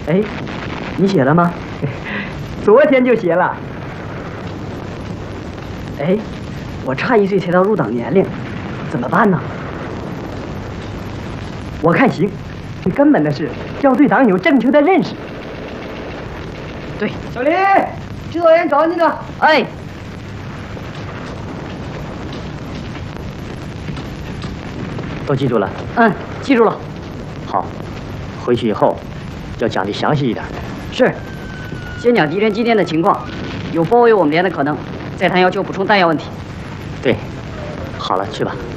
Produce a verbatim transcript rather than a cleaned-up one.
哎，你写了吗？昨天就写了。哎，我差一岁才到入党年龄，怎么办呢？我看行，最根本的是要对党有正确的认识。对，小林，指导员找你呢。哎。都记住了？嗯，记住了。好，回去以后要讲的详细一点。是，先讲敌人今天的情况，有包围我们连的可能，再谈要求补充弹药问题。对，好了，去吧。